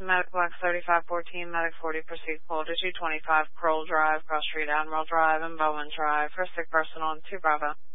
Medic Black 3514, Medic 40, proceed call to 225 Kroll Drive, Cross Street, Admiral Drive, and Bowman Drive for a sick person on 2 Bravo.